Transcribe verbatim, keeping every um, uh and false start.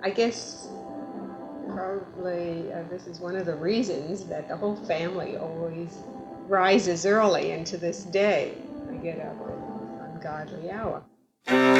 I guess probably uh, this is one of the reasons that the whole family always rises early, and to this day I get up at an ungodly hour.